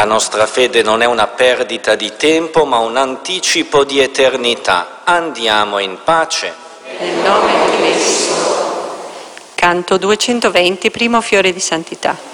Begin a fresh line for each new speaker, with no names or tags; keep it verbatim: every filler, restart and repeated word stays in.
La nostra fede non è una perdita di tempo, ma un anticipo di eternità. Andiamo in pace.
Nel nome di Cristo. Canto duecentoventi, primo fiore di santità.